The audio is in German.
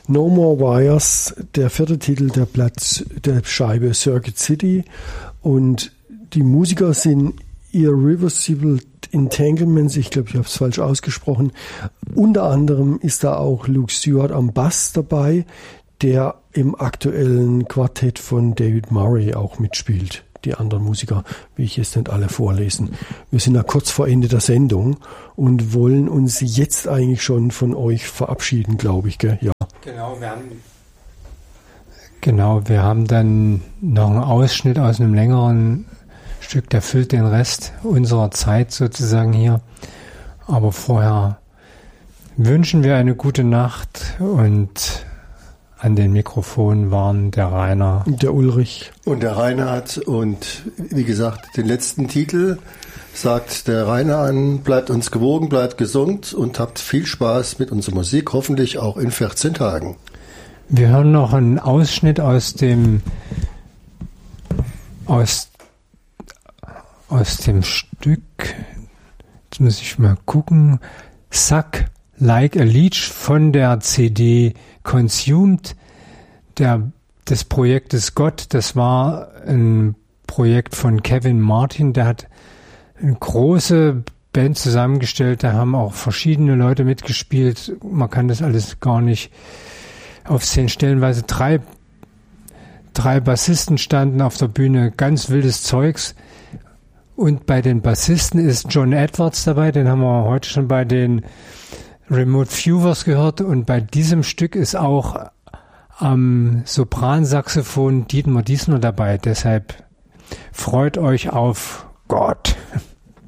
No More Wires, der 4. Titel der Scheibe Circuit City, und die Musiker sind Irreversible Entanglements, ich glaube, ich habe es falsch ausgesprochen. Unter anderem ist da auch Luke Stewart am Bass dabei, der im aktuellen Quartett von David Murray auch mitspielt. Die anderen Musiker will ich jetzt nicht alle vorlesen. Wir sind da kurz vor Ende der Sendung und wollen uns jetzt eigentlich schon von euch verabschieden, glaube ich, gell? Ja. Genau, wir haben dann noch einen Ausschnitt aus einem längeren Stück, der füllt den Rest unserer Zeit sozusagen hier. Aber vorher wünschen wir eine gute Nacht, und an den Mikrofonen waren der Rainer, der Ulrich und der Reinhard. Und wie gesagt, den letzten Titel sagt der Rainer an: Bleibt uns gewogen, bleibt gesund und habt viel Spaß mit unserer Musik, hoffentlich auch in 14 Tagen. Wir hören noch einen Ausschnitt aus dem Stück, jetzt muss ich mal gucken, Suck Like a Leech von der CD Consumed des Projektes Gott. Das war ein Projekt von Kevin Martin, der hat eine große Band zusammengestellt, da haben auch verschiedene Leute mitgespielt, man kann das alles gar nicht aufzählen. Stellenweise drei Bassisten standen auf der Bühne, ganz wildes Zeugs. Und bei den Bassisten ist John Edwards dabei, den haben wir heute schon bei den Remote Viewers gehört. Und bei diesem Stück ist auch am Sopransaxophon Dietmar Diesner dabei. Deshalb freut euch auf Gott.